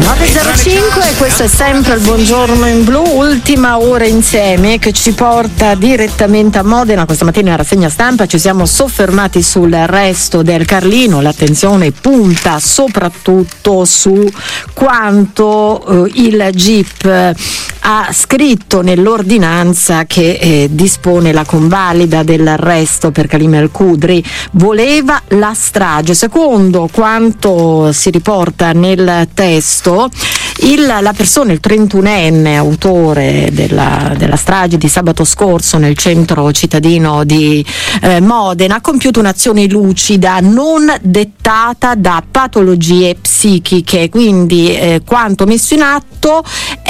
9.05, questo è sempre il Buongiorno in Blu, ultima ora insieme che ci porta direttamente a Modena. Questa mattina in rassegna stampa ci siamo soffermati sull'arresto del Carlino, l'attenzione punta soprattutto su quanto il GIP ha scritto nell'ordinanza che dispone la convalida dell'arresto per Khalil al-Qudri. Voleva la strage. Secondo quanto si riporta nel testo, la persona, il 31enne autore della strage di sabato scorso nel centro cittadino di Modena, ha compiuto un'azione lucida non dettata da patologie psichiche, quindi quanto messo in atto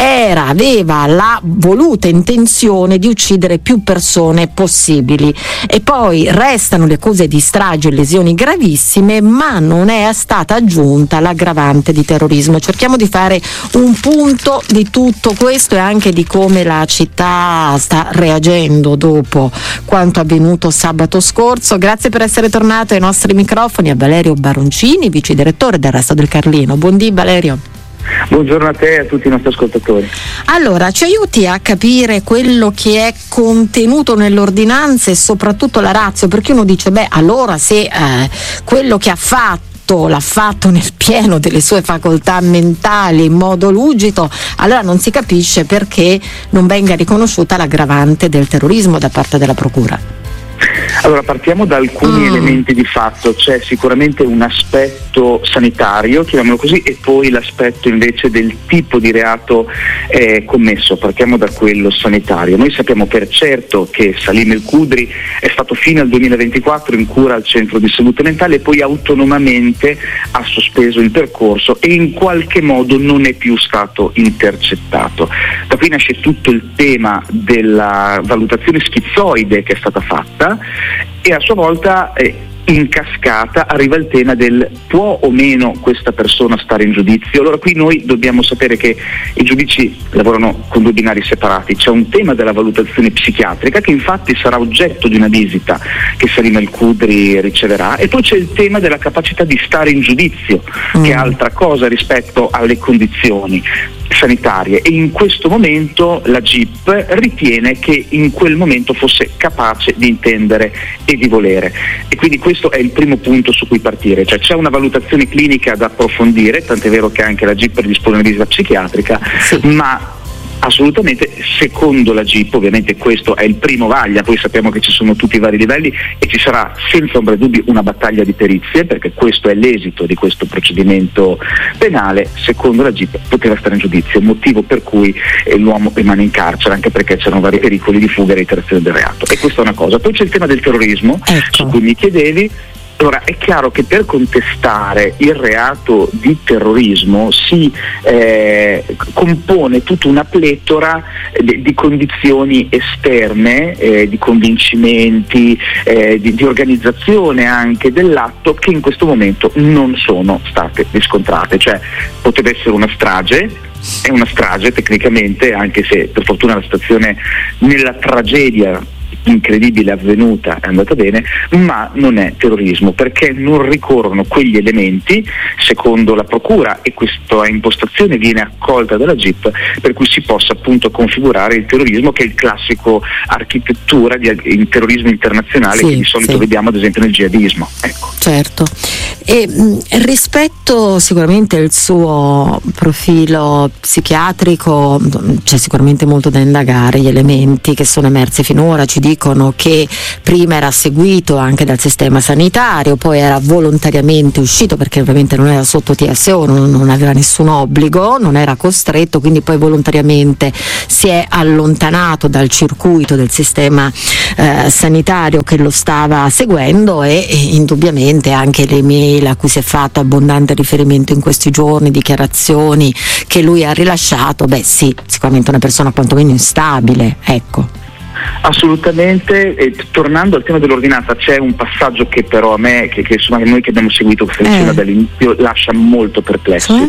aveva la voluta intenzione di uccidere più persone possibili. E poi restano le accuse di strage e lesioni gravissime, ma non è stata aggiunta l'aggravante di terrorismo. Cerchiamo di fare un punto di tutto questo e anche di come la città sta reagendo dopo quanto avvenuto sabato scorso. Grazie per essere tornato ai nostri microfoni a Valerio Baroncini, vice direttore del Resto del Carlino. Buondì Valerio. Buongiorno a te e a tutti i nostri ascoltatori. Allora, ci aiuti a capire quello che è contenuto nell'ordinanza e soprattutto la ratio, perché uno dice, allora se quello che ha fatto l'ha fatto nel pieno delle sue facoltà mentali in modo lucido, allora non si capisce perché non venga riconosciuta l'aggravante del terrorismo da parte della procura. Allora, partiamo da alcuni elementi di fatto. C'è sicuramente un aspetto sanitario, chiamiamolo così, e poi l'aspetto invece del tipo di reato commesso. Partiamo da quello sanitario. Noi sappiamo per certo che Khalil al-Qudri è stato fino al 2024 in cura al centro di salute mentale e poi autonomamente ha sospeso il percorso e in qualche modo non è più stato intercettato. Da qui nasce tutto il tema della valutazione schizoide che è stata fatta, e a sua volta in cascata arriva il tema del può o meno questa persona stare in giudizio. Allora qui noi dobbiamo sapere che i giudici lavorano con due binari separati. C'è un tema della valutazione psichiatrica che infatti sarà oggetto di una visita che Khalil al-Qudri riceverà, e poi c'è il tema della capacità di stare in giudizio, che è altra cosa rispetto alle condizioni sanitarie, e in questo momento la GIP ritiene che in quel momento fosse capace di intendere e di volere, e quindi questo è il primo punto su cui partire. Cioè c'è una valutazione clinica da approfondire, tant'è vero che anche la GIP predispone una visita psichiatrica, ma assolutamente secondo la GIP, ovviamente questo è il primo vaglia, poi sappiamo che ci sono tutti i vari livelli e ci sarà senza ombra di dubbio una battaglia di perizie, perché questo è l'esito di questo procedimento penale. Secondo la GIP poteva stare in giudizio, motivo per cui l'uomo rimane in carcere, anche perché c'erano vari pericoli di fuga e reiterazione del reato, e questa è una cosa. Poi c'è il tema del terrorismo, su cui mi chiedevi. Allora, è chiaro che per contestare il reato di terrorismo si compone tutta una pletora di condizioni esterne, di convincimenti, di organizzazione anche dell'atto, che in questo momento non sono state riscontrate. Cioè potrebbe essere una strage, è una strage tecnicamente, anche se per fortuna la situazione nella tragedia incredibile avvenuta è andata bene, ma non è terrorismo perché non ricorrono quegli elementi secondo la procura, e questa impostazione viene accolta dalla GIP, per cui si possa appunto configurare il terrorismo, che è il classico architettura di terrorismo internazionale che di solito vediamo ad esempio nel jihadismo. Ecco. Certo. E rispetto sicuramente al suo profilo psichiatrico c'è sicuramente molto da indagare. Gli elementi che sono emersi finora ci dicono che prima era seguito anche dal sistema sanitario, poi era volontariamente uscito perché ovviamente non era sotto TSO, non aveva nessun obbligo, non era costretto, quindi poi volontariamente si è allontanato dal circuito del sistema sanitario che lo stava seguendo, e indubbiamente anche le mail a cui si è fatto abbondante riferimento in questi giorni, dichiarazioni che lui ha rilasciato, sicuramente una persona quantomeno instabile, ecco. Assolutamente. E tornando al tema dell'ordinanza, c'è un passaggio che però a me, che insomma noi che abbiamo seguito questa lezione dall'inizio, lascia molto perplessi.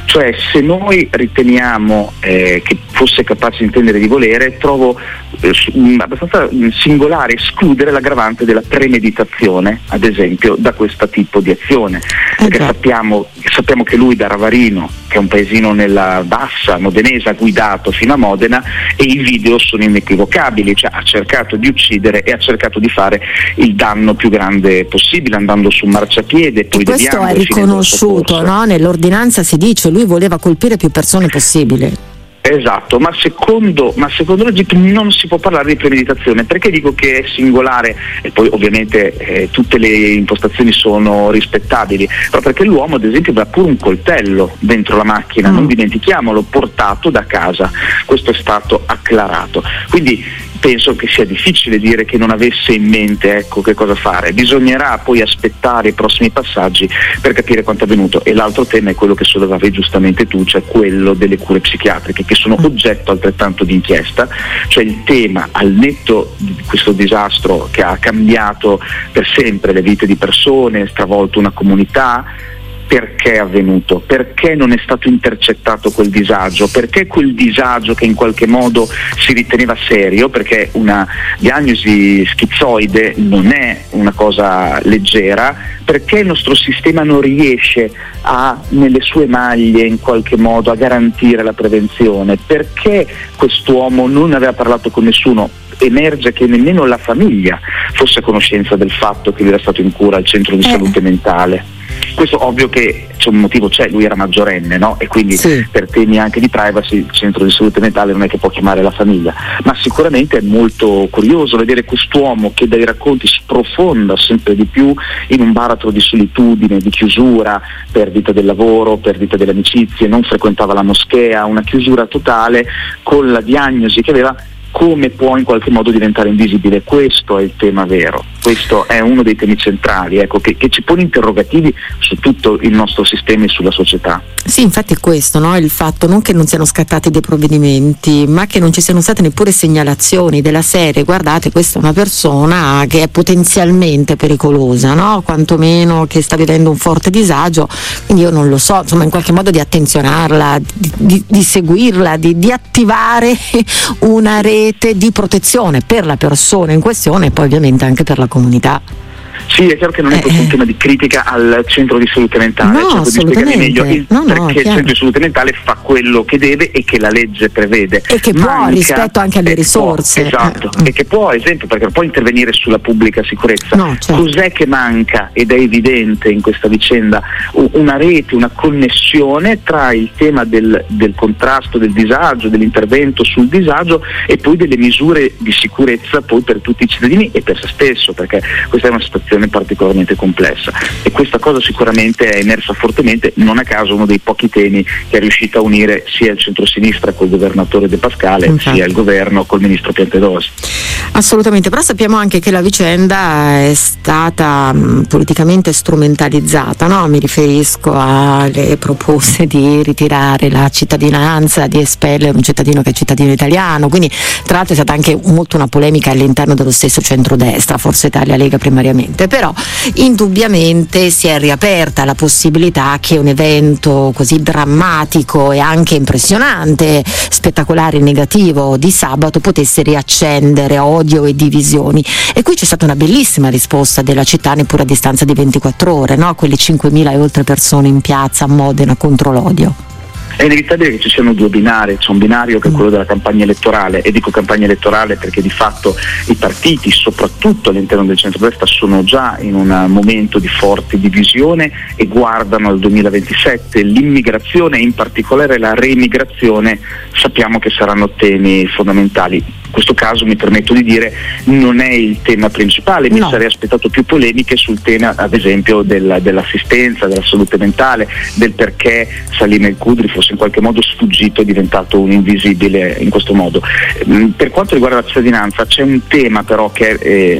Cioè, se noi riteniamo che fosse capace di intendere di volere, trovo abbastanza singolare escludere l'aggravante della premeditazione, ad esempio, da questo tipo di azione, perché sappiamo che lui da Ravarino, che è un paesino nella bassa modenese, ha guidato fino a Modena, e i video sono inequivocabili, cioè ha cercato di uccidere e ha cercato di fare il danno più grande possibile, andando su un marciapiede. Poi questo è riconosciuto, no? Nell'ordinanza si dice lui voleva colpire più persone possibile. Esatto, ma secondo il GIP non si può parlare di premeditazione. Perché dico che è singolare? E poi ovviamente tutte le impostazioni sono rispettabili, però perché l'uomo ad esempio aveva pure un coltello dentro la macchina, non dimentichiamolo, portato da casa. Questo è stato acclarato, quindi penso che sia difficile dire che non avesse in mente che cosa fare. Bisognerà poi aspettare i prossimi passaggi per capire quanto è avvenuto. E l'altro tema è quello che sollevavi giustamente tu, cioè quello delle cure psichiatriche, che sono oggetto altrettanto di inchiesta, cioè il tema, al netto di questo disastro che ha cambiato per sempre le vite di persone, stravolto una comunità. Perché è avvenuto? Perché non è stato intercettato quel disagio? Perché quel disagio che in qualche modo si riteneva serio, perché una diagnosi schizoide non è una cosa leggera, perché il nostro sistema non riesce nelle sue maglie in qualche modo a garantire la prevenzione? Perché quest'uomo non aveva parlato con nessuno? Emerge che nemmeno la famiglia fosse a conoscenza del fatto che lui era stato in cura al centro di salute mentale. Questo ovvio che c'è un motivo, lui era maggiorenne, no? E quindi per temi anche di privacy il centro di salute mentale non è che può chiamare la famiglia, ma sicuramente è molto curioso vedere quest'uomo che dai racconti sprofonda sempre di più in un baratro di solitudine, di chiusura, perdita del lavoro, perdita delle amicizie, non frequentava la moschea, una chiusura totale, con la diagnosi che aveva. Come può in qualche modo diventare invisibile? Questo è il tema vero, questo è uno dei temi centrali, che ci pone interrogativi su tutto il nostro sistema e sulla società. Sì, infatti è questo, no? Il fatto non che non siano scattati dei provvedimenti, ma che non ci siano state neppure segnalazioni della serie: guardate, questa è una persona che è potenzialmente pericolosa, no? Quantomeno che sta vivendo un forte disagio, quindi io non lo so, insomma, in qualche modo di attenzionarla, di seguirla, di attivare una rete di protezione per la persona in questione e poi ovviamente anche per la comunità. Sì, è chiaro che non è questo un tema di critica al centro di salute mentale, cerco di spiegarmi meglio perché il centro di salute mentale fa quello che deve e che la legge prevede. E che può rispetto anche alle risorse. Esatto, e che può, ad esempio, perché può intervenire sulla pubblica sicurezza. Cos'è che manca? Ed è evidente in questa vicenda una rete, una connessione tra il tema del contrasto del disagio, dell'intervento sul disagio e poi delle misure di sicurezza poi per tutti i cittadini e per se stesso, perché questa è una situazione particolarmente complessa e questa cosa sicuramente è emersa fortemente, non a caso uno dei pochi temi che è riuscito a unire sia il centrosinistra col governatore De Pascale sia il governo col ministro Piantedosi. Assolutamente, però sappiamo anche che la vicenda è stata politicamente strumentalizzata, no? Mi riferisco alle proposte di ritirare la cittadinanza, di espellere un cittadino che è cittadino italiano, quindi tra l'altro è stata anche molto una polemica all'interno dello stesso centrodestra, Forza Italia, Lega primariamente. Però indubbiamente si è riaperta la possibilità che un evento così drammatico e anche impressionante, spettacolare e negativo di sabato potesse riaccendere odio e divisioni, e qui c'è stata una bellissima risposta della città neppure a distanza di 24 ore, no? Quelle 5.000 e oltre persone in piazza a Modena contro l'odio. È inevitabile che ci siano due binari, c'è un binario che è quello della campagna elettorale, e dico campagna elettorale perché di fatto i partiti, soprattutto all'interno del centrodestra, sono già in un momento di forte divisione e guardano al 2027. L'immigrazione e in particolare la reimigrazione sappiamo che saranno temi fondamentali. In questo caso mi permetto di dire non è il tema principale, mi sarei aspettato più polemiche sul tema ad esempio dell'assistenza, della salute mentale, del perché Salim El Khudri fosse in qualche modo sfuggito e diventato un invisibile in questo modo. Per quanto riguarda la cittadinanza c'è un tema però che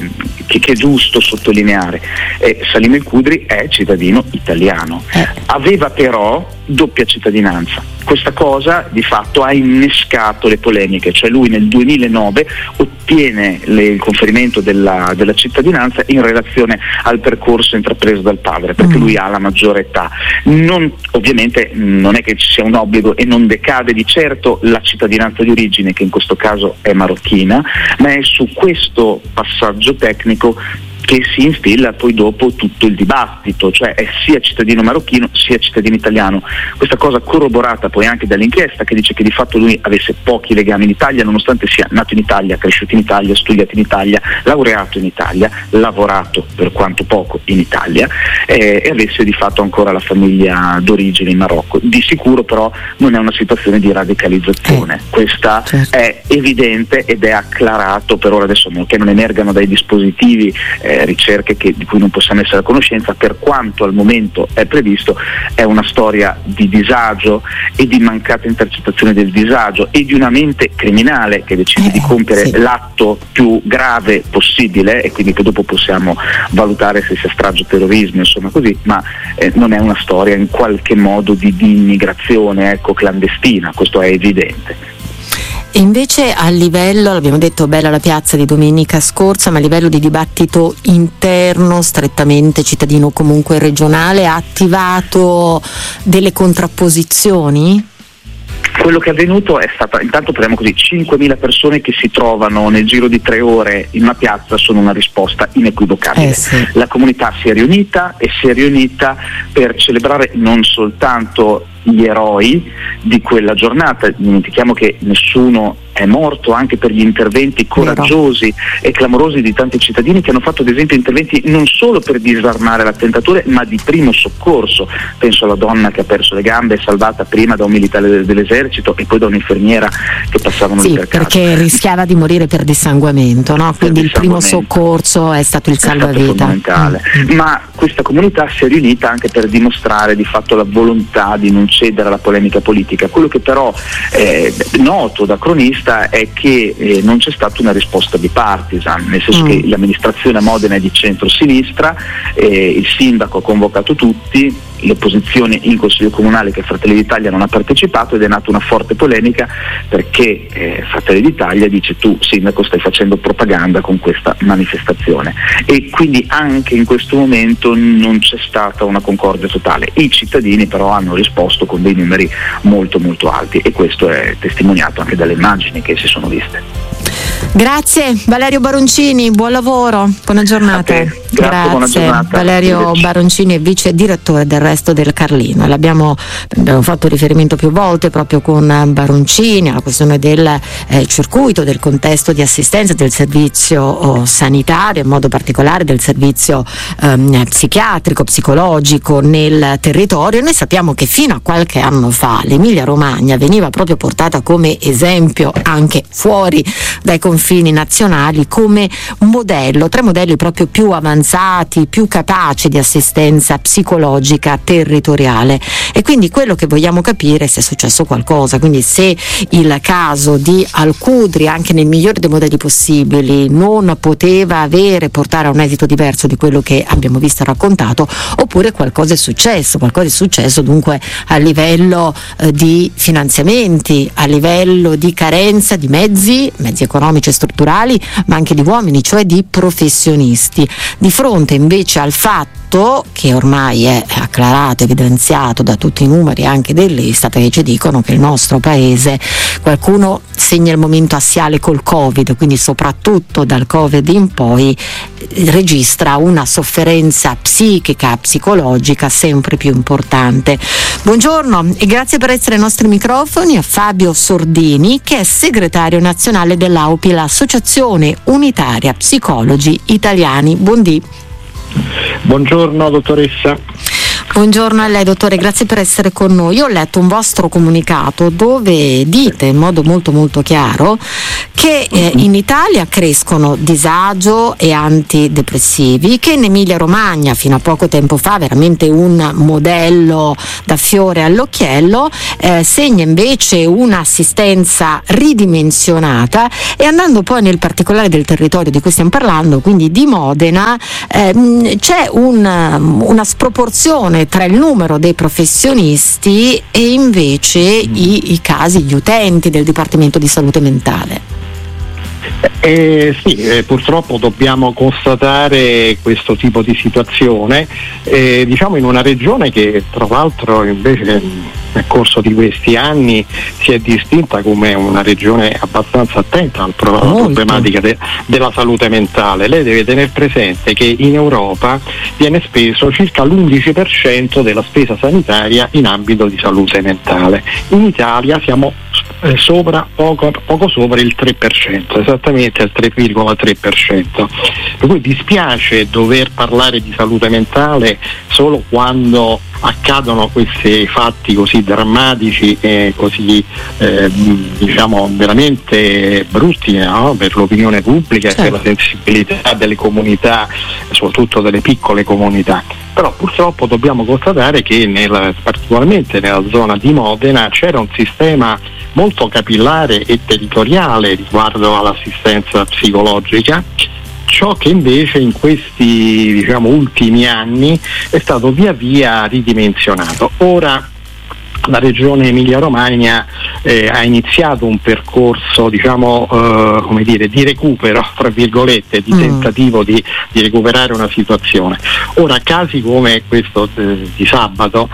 è giusto sottolineare. Salim El Khudri è cittadino italiano, aveva però doppia cittadinanza. Questa cosa di fatto ha innescato le polemiche, cioè lui nel 2009 ottiene il conferimento della cittadinanza in relazione al percorso intrapreso dal padre, perché lui ha la maggiore età. Ovviamente non è che ci sia un obbligo e non decade di certo la cittadinanza di origine, che in questo caso è marocchina, ma è su questo passaggio tecnico che si instilla poi dopo tutto il dibattito, cioè è sia cittadino marocchino sia cittadino italiano. Questa cosa corroborata poi anche dall'inchiesta, che dice che di fatto lui avesse pochi legami in Italia, nonostante sia nato in Italia, cresciuto in Italia, studiato in Italia, laureato in Italia, lavorato per quanto poco in Italia, e avesse di fatto ancora la famiglia d'origine in Marocco. Di sicuro però non è una situazione di radicalizzazione, questa è evidente ed è acclarato per ora, adesso che non emergano dai dispositivi ricerche di cui non possiamo essere a conoscenza. Per quanto al momento è previsto, è una storia di disagio e di mancata intercettazione del disagio e di una mente criminale che decide di compiere l'atto più grave possibile, e quindi che dopo possiamo valutare se sia strage o terrorismo, insomma così, ma non è una storia in qualche modo di immigrazione clandestina, questo è evidente. E invece a livello, l'abbiamo detto, bella la piazza di domenica scorsa, ma a livello di dibattito interno, strettamente cittadino, comunque regionale, ha attivato delle contrapposizioni? Quello che è avvenuto è stata, intanto parliamo così, 5.000 persone che si trovano nel giro di 3 ore in una piazza sono una risposta inequivocabile. La comunità si è riunita per celebrare non soltanto gli eroi di quella giornata. Dimentichiamo che nessuno è morto, anche per gli interventi coraggiosi e clamorosi di tanti cittadini che hanno fatto ad esempio interventi non solo per disarmare l'attentatore, ma di primo soccorso. Penso alla donna che ha perso le gambe, salvata prima da un militare dell'esercito e poi da un'infermiera che passavano lì per caso. Perché rischiava di morire per dissanguamento, no? Quindi il primo soccorso è stato il salvavita. Fondamentale. Ma questa comunità si è riunita anche per dimostrare di fatto la volontà di non cedere alla polemica politica. Quello che però è noto da cronista è che non c'è stata una risposta bipartisan, nel senso che l'amministrazione a Modena è di centro-sinistra, il sindaco ha convocato tutti, l'opposizione in Consiglio Comunale, che Fratelli d'Italia non ha partecipato, ed è nata una forte polemica perché Fratelli d'Italia dice: tu sindaco stai facendo propaganda con questa manifestazione, e quindi anche in questo momento non c'è stata una concordia totale. I cittadini però hanno risposto con dei numeri molto molto alti, e questo è testimoniato anche dalle immagini che si sono viste. Grazie Valerio Baroncini, buon lavoro, buona giornata. Grazie, buona giornata. Valerio Baroncini è vice direttore del Resto del Carlino. Abbiamo fatto riferimento più volte proprio con Baroncini alla questione del circuito, del contesto di assistenza del servizio sanitario, in modo particolare del servizio psichiatrico, psicologico nel territorio. Noi sappiamo che fino a qualche anno fa l'Emilia Romagna veniva proprio portata come esempio anche fuori dai confini nazionali, come modello, 3 modelli proprio più avanzati, più capaci di assistenza psicologica territoriale. E quindi quello che vogliamo capire è se è successo qualcosa, quindi se il caso di Alcudri, anche nel migliore dei modelli possibili, non poteva portare a un esito diverso di quello che abbiamo visto e raccontato, oppure qualcosa è successo dunque a livello di finanziamenti, a livello di carenza di mezzi economici e strutturali, ma anche di uomini, cioè di professionisti, di fronte invece al fatto che ormai è acclarato, evidenziato da tutti i numeri anche dell'Istat, che ci dicono che il nostro paese, qualcuno segna il momento assiale col Covid, quindi soprattutto dal Covid in poi registra una sofferenza psichica, psicologica sempre più importante. Buongiorno e grazie per essere ai nostri microfoni a Fabio Sordini, che è segretario nazionale dell'AUPI, l'Associazione Unitaria Psicologi Italiani. Buongiorno dottoressa. Buongiorno a lei dottore, grazie per essere con noi. Io ho letto un vostro comunicato dove dite in modo molto molto chiaro che in Italia crescono disagio e antidepressivi, che in Emilia Romagna fino a poco tempo fa, veramente un modello da fiore all'occhiello, segna invece un'assistenza ridimensionata, e andando poi nel particolare del territorio di cui stiamo parlando, quindi di Modena, c'è una sproporzione tra il numero dei professionisti e invece i casi, gli utenti del Dipartimento di Salute Mentale. Purtroppo dobbiamo constatare questo tipo di situazione, diciamo in una regione che tra l'altro invece nel corso di questi anni si è distinta come una regione abbastanza attenta alla problematica della salute mentale. Lei deve tenere presente che in Europa viene speso circa l'11% della spesa sanitaria in ambito di salute mentale. In Italia siamo poco sopra il 3%, esattamente il 3,3%. Per cui dispiace dover parlare di salute mentale solo quando accadono questi fatti così drammatici e così diciamo veramente brutti, no? Per l'opinione pubblica e per la sensibilità delle comunità, soprattutto delle piccole comunità. Però purtroppo dobbiamo constatare che particolarmente nella zona di Modena c'era un sistema molto capillare e territoriale riguardo all'assistenza psicologica, ciò che invece in questi ultimi anni è stato via via ridimensionato. Ora la regione Emilia-Romagna ha iniziato un percorso di recupero, tra virgolette, di tentativo di recuperare una situazione. Ora casi come questo di sabato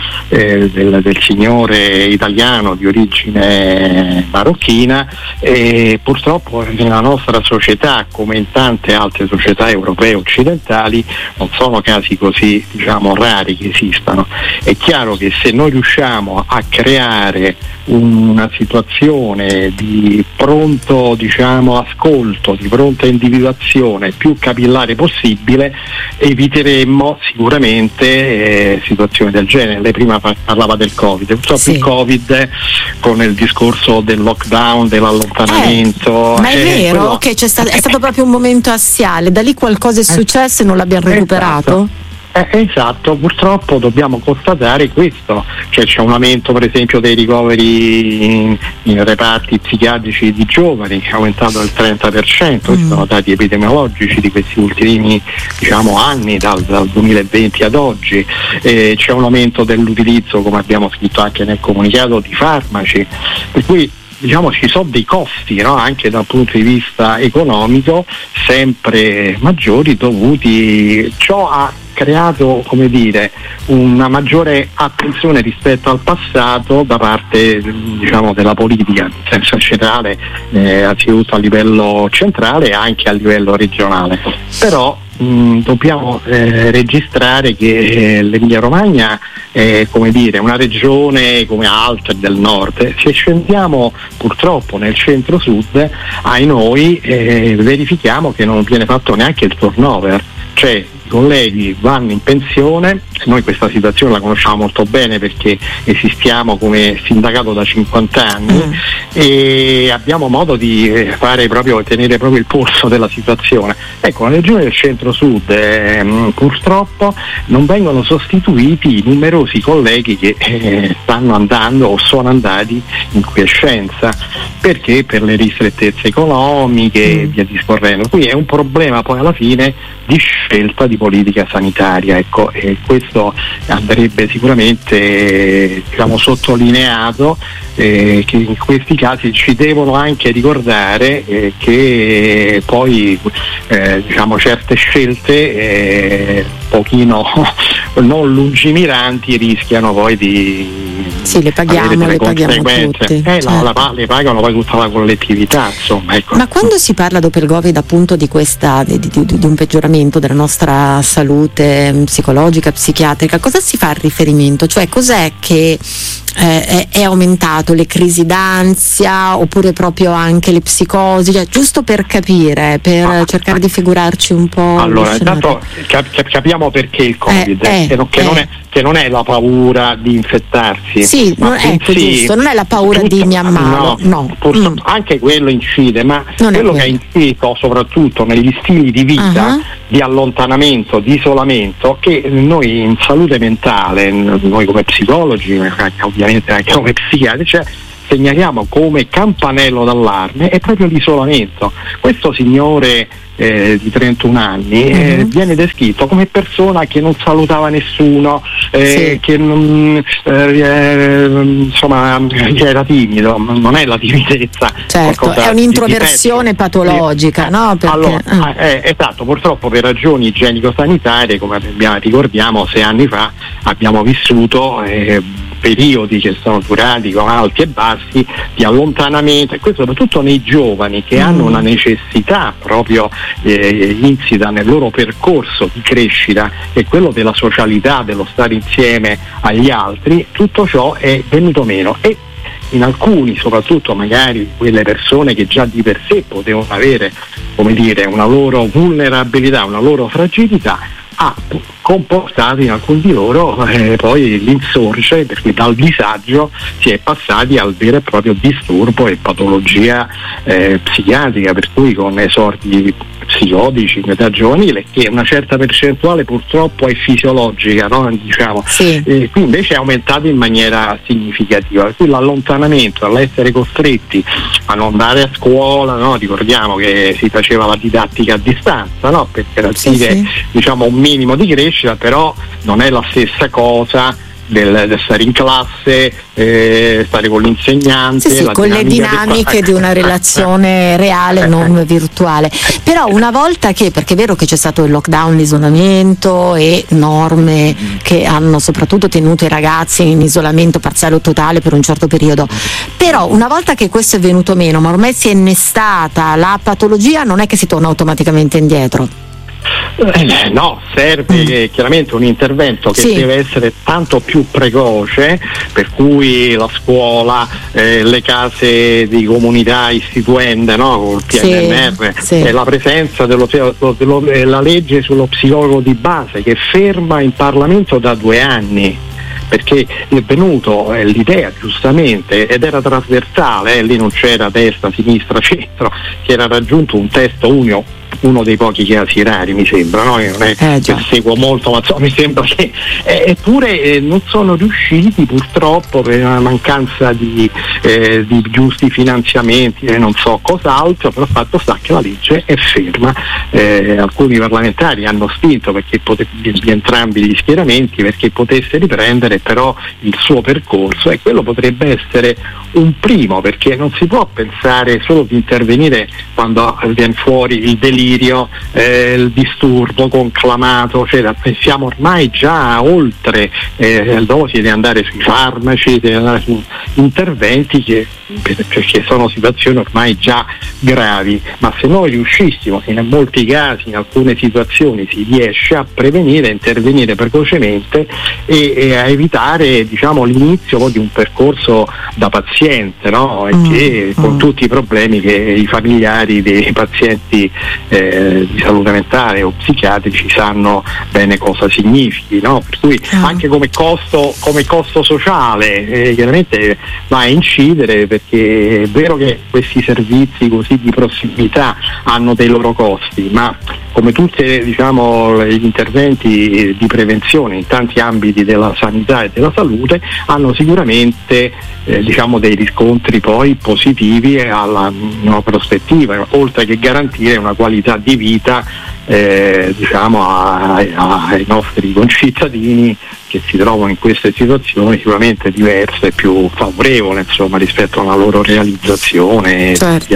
del signore italiano di origine marocchina, purtroppo nella nostra società, come in tante altre società europee occidentali, non sono casi così rari che esistano. È chiaro che se noi riusciamo a creare una situazione di pronto ascolto, di pronta individuazione più capillare possibile, eviteremmo sicuramente situazioni del genere. Lei prima parlava del Covid, purtroppo il Covid con il discorso del lockdown, dell'allontanamento, ma è vero che è stato proprio un momento assiale, da lì qualcosa è successo e non l'abbiamo recuperato? Esatto, purtroppo dobbiamo constatare questo, cioè c'è un aumento per esempio dei ricoveri in reparti psichiatrici di giovani, che è aumentato del 30%, questi sono dati epidemiologici di questi ultimi anni, dal 2020 ad oggi. C'è un aumento dell'utilizzo, come abbiamo scritto anche nel comunicato, di farmaci, per cui ci sono dei costi, no? Anche dal punto di vista economico sempre maggiori dovuti. Ciò ha creato una maggiore attenzione rispetto al passato da parte della politica in senso generale, anzitutto a livello centrale e anche a livello regionale. Però dobbiamo registrare che l'Emilia Romagna è una regione come altre del nord. Se scendiamo purtroppo nel centro-sud, ai noi verifichiamo che non viene fatto neanche il turnover, cioè i colleghi vanno in pensione. Noi questa situazione la conosciamo molto bene perché esistiamo come sindacato da 50 anni e abbiamo modo di tenere proprio il polso della situazione. Ecco, la regione del centro-sud purtroppo non vengono sostituiti i numerosi colleghi che stanno andando o sono andati in quiescenza, perché per le ristrettezze economiche e via discorrendo. Qui è un problema poi alla fine di scelta di politica sanitaria, ecco, e questo andrebbe sicuramente sottolineato, che in questi casi ci devono anche ricordare che poi certe scelte pochino non lungimiranti rischiano poi di le paghiamo tutti. Le pagano poi tutta la collettività, insomma, ecco. Ma quando si parla dopo il Covid appunto di un peggioramento della nostra salute psicologica, psichiatrica, cosa si fa riferimento? Cioè cos'è che è aumentato? Le crisi d'ansia oppure proprio anche le psicosi? Cioè, giusto per capire, per cercare di figurarci un po'. Allora, intanto capiamo perché il Covid, che non è la paura di infettarsi. Sì, non è la paura di mi ammalo. No. Anche quello incide, ma quello che ha inciso soprattutto negli stili di vita, di allontanamento, di isolamento, che noi in salute mentale, noi come psicologi, ovviamente anche come psichiatri, segnaliamo come campanello d'allarme è proprio l'isolamento. Questo signore di 31 anni viene descritto come persona che non salutava nessuno, che non, insomma, era timido. Non è la timidezza, certo, è un'introversione patologica, no? Perché, allora, esatto, purtroppo per ragioni igienico-sanitarie, come ricordiamo 6 anni fa abbiamo vissuto periodi che sono durati con alti e bassi di allontanamento, e questo soprattutto nei giovani che hanno una necessità proprio insita nel loro percorso di crescita, e quello della socialità, dello stare insieme agli altri. Tutto ciò è venuto meno, e in alcuni, soprattutto magari quelle persone che già di per sé potevano avere, come dire, una loro vulnerabilità, una loro fragilità, ha comportato in alcuni di loro poi l'insorgere, perché dal disagio si è passati al vero e proprio disturbo e patologia psichiatrica, per cui con esordi psicotici in età giovanile, che una certa percentuale purtroppo è fisiologica, no? Diciamo. Sì. Qui invece è aumentato in maniera significativa, qui l'allontanamento, all'essere costretti a non andare a scuola, no? Ricordiamo che si faceva la didattica a distanza, no? Per garantire diciamo un minimo di crescita, però non è la stessa cosa del stare in classe, stare con l'insegnante, con le dinamiche di una relazione reale, non virtuale. Però una volta perché è vero che c'è stato il lockdown, l'isolamento e norme che hanno soprattutto tenuto i ragazzi in isolamento parziale o totale per un certo periodo, però una volta che questo è venuto meno, ma ormai si è innestata la patologia, non è che si torna automaticamente indietro. No, serve chiaramente un intervento che deve essere tanto più precoce, per cui la scuola, le case di comunità istituende, no, col PNR, e la presenza della legge sullo psicologo di base, che è ferma in Parlamento da 2 anni. Perché è venuto l'idea, giustamente, ed era trasversale, lì non c'era destra, sinistra, centro, si era raggiunto un testo unico, uno dei pochi casi rari, mi sembra, no? Non è che seguo molto, ma mi sembra che eppure non sono riusciti, purtroppo, per una mancanza di giusti finanziamenti e non so cos'altro, però fatto sta che la legge è ferma. Alcuni parlamentari hanno spinto perché di entrambi gli schieramenti perché potesse riprendere però il suo percorso, e quello potrebbe essere un primo, perché non si può pensare solo di intervenire quando viene fuori il delirio, il disturbo conclamato, cioè siamo ormai già oltre dosi di andare sui farmaci, di andare su interventi perché sono situazioni ormai già gravi. Ma se noi riuscissimo, in molti casi, in alcune situazioni si riesce a prevenire, a intervenire precocemente e a evitare, diciamo, l'inizio di un percorso da paziente, no? E che con tutti i problemi che i familiari dei pazienti di salute mentale o psichiatrici sanno bene cosa significhi, no? Per cui anche come costo sociale chiaramente va a incidere, perché è vero che questi servizi così di prossimità hanno dei loro costi, ma come tutti, diciamo, gli interventi di prevenzione in tanti ambiti della sanità e della salute hanno sicuramente diciamo dei riscontri poi positivi alla nuova prospettiva, oltre che garantire una qualità di vita diciamo ai nostri concittadini che si trovano in queste situazioni sicuramente diverse e più favorevole, insomma, rispetto alla loro realizzazione.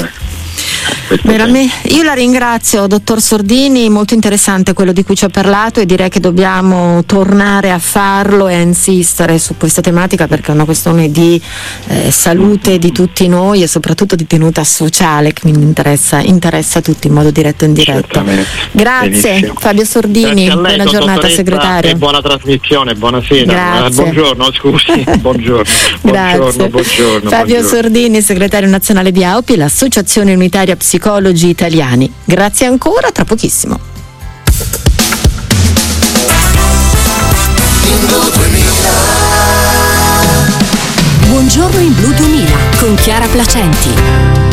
Io la ringrazio, dottor Sordini, molto interessante quello di cui ci ha parlato, e direi che dobbiamo tornare a farlo e a insistere su questa tematica, perché è una questione di salute di tutti noi e soprattutto di tenuta sociale che mi interessa tutti in modo diretto e indiretto. Grazie. Benissimo. Fabio Sordini, lei, buona giornata segretario. E buona trasmissione, buonasera. Buongiorno, scusi. Grazie. Buongiorno. Fabio Sordini, segretario nazionale di AOPI, l'Associazione Unitaria Psicologi Italiani. Grazie ancora, tra pochissimo. Buongiorno in Blu 2000 con Chiara Placenti.